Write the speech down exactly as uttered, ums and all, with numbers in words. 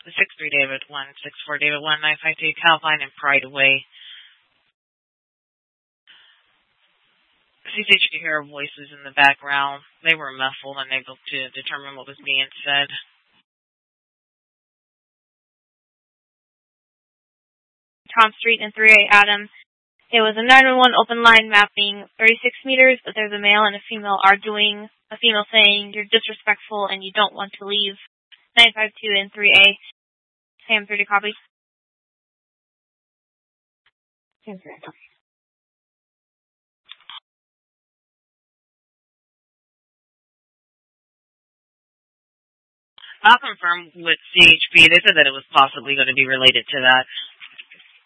six three David one six four David one nine five two Calvine and Pride Away. C C H could hear voices in the background. They were muffled, unable to determine what was being said. Tom Street and three A Adam. It was a nine one one open line mapping thirty-six meters, but there's a male and a female arguing. A female saying, "You're disrespectful and you don't want to leave." nine five two and three A. Sam thirty copy. Sam thirty copy. I'll confirm with C H P. They said that it was possibly going to be related to that.